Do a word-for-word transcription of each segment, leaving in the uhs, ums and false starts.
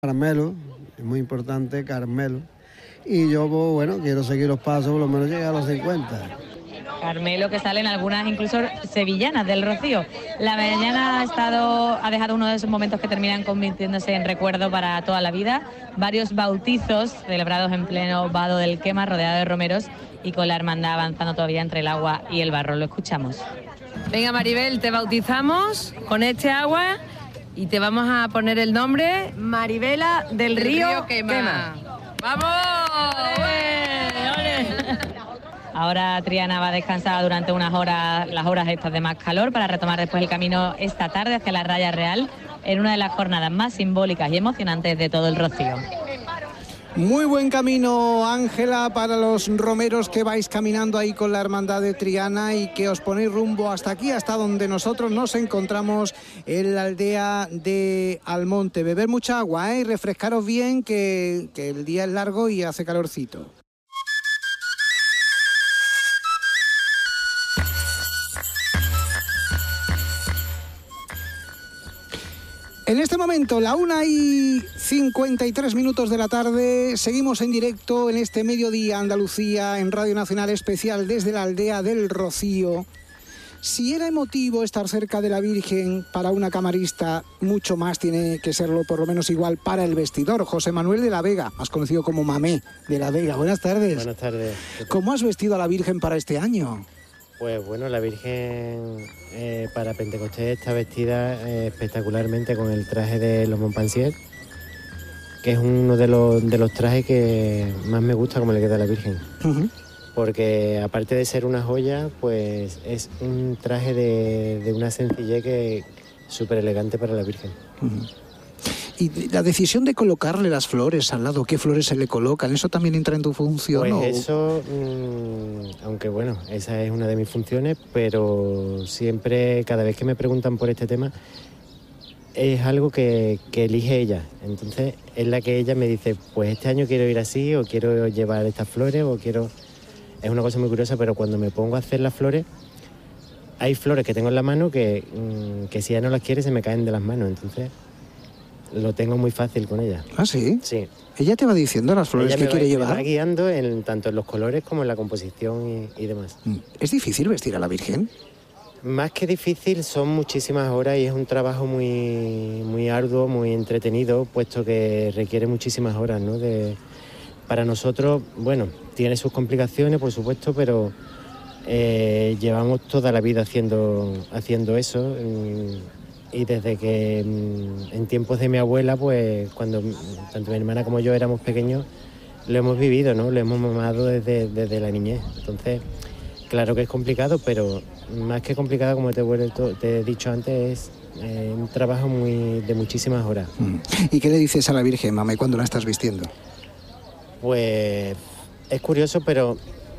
Carmelo, es muy importante, Carmelo. Y yo, pues, bueno, quiero seguir los pasos, por lo menos llegar a los cincuenta. Carmelo, que salen algunas incluso sevillanas del Rocío. La mañana ha estado, ha dejado uno de esos momentos que terminan convirtiéndose en recuerdo para toda la vida. Varios bautizos celebrados en pleno vado del Quema, rodeado de romeros y con la hermandad avanzando todavía entre el agua y el barro. Lo escuchamos. Venga, Maribel, te bautizamos con este agua y te vamos a poner el nombre Maribela del, del Río, Río Quema. Quema. ¡Vamos! ¡Ole, ole! Ahora Triana va a descansar durante unas horas, las horas estas de más calor, para retomar después el camino esta tarde hacia la Raya Real, en una de las jornadas más simbólicas y emocionantes de todo el Rocío. Muy buen camino, Ángela, para los romeros que vais caminando ahí con la hermandad de Triana y que os ponéis rumbo hasta aquí, hasta donde nosotros nos encontramos, en la aldea de Almonte. Beber mucha agua, ¿eh? Y refrescaros bien, que, que el día es largo y hace calorcito. En este momento, la una y cincuenta y tres minutos de la tarde, seguimos en directo en este Mediodía Andalucía, en Radio Nacional Especial desde la aldea del Rocío. Si era emotivo estar cerca de la Virgen para una camarista, mucho más tiene que serlo, por lo menos igual, para el vestidor. José Manuel de la Vega, más conocido como Mamé de la Vega. Buenas tardes. Buenas tardes. ¿Cómo has vestido a la Virgen para este año? Pues bueno, la Virgen eh, para Pentecostés está vestida eh, espectacularmente con el traje de los Montpensier, que es uno de los, de los trajes que más me gusta como le queda a la Virgen. Uh-huh. Porque aparte de ser una joya, pues es un traje de, de una sencillez que súper elegante para la Virgen. Uh-huh. Y la decisión de colocarle las flores al lado, ¿qué flores se le colocan? ¿Eso también entra en tu función? Pues ¿o? eso, mmm, aunque bueno, esa es una de mis funciones, pero siempre, cada vez que me preguntan por este tema, es algo que, que elige ella. Entonces es la que ella me dice, pues este año quiero ir así, o quiero llevar estas flores, o quiero... Es una cosa muy curiosa, pero cuando me pongo a hacer las flores, hay flores que tengo en la mano que, mmm, que si ella no las quiere se me caen de las manos, entonces... Lo tengo muy fácil con ella. ¿Ah, sí? Sí. ¿Ella te va diciendo las flores que quiere llevar? Me va guiando en, tanto en los colores como en la composición y, y demás. ¿Es difícil vestir a la Virgen? Más que difícil, son muchísimas horas y es un trabajo muy, muy arduo, muy entretenido, puesto que requiere muchísimas horas, ¿no? De, para nosotros, bueno, tiene sus complicaciones, por supuesto, pero eh, llevamos toda la vida haciendo, haciendo eso. Y desde que en tiempos de mi abuela, pues cuando tanto mi hermana como yo éramos pequeños, lo hemos vivido, ¿no? Lo hemos mamado desde, desde la niñez. Entonces, claro que es complicado, pero más que complicado, como te, te he dicho antes, es eh, un trabajo muy, de muchísimas horas. ¿Y qué le dices a la Virgen, mamá, cuando la estás vistiendo? Pues es curioso, pero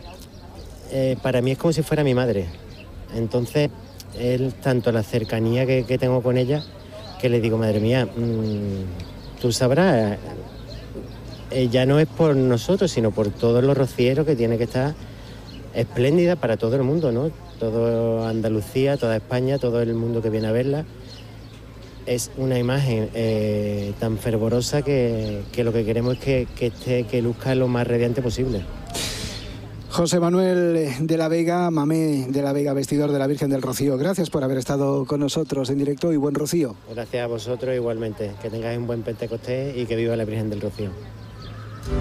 eh, para mí es como si fuera mi madre. Entonces... Él, tanto la cercanía que, que tengo con ella, que le digo, madre mía, mmm, tú sabrás, eh, ya no es por nosotros, sino por todos los rocieros, que tiene que estar espléndida para todo el mundo, ¿no? Todo Andalucía, toda España, todo el mundo que viene a verla. Es una imagen eh, tan fervorosa que, que lo que queremos es que, que, esté, que luzca lo más radiante posible. José Manuel de la Vega, Mamé de la Vega, vestidor de la Virgen del Rocío. Gracias por haber estado con nosotros en directo y buen Rocío. Gracias a vosotros igualmente. Que tengáis un buen Pentecostés y que viva la Virgen del Rocío.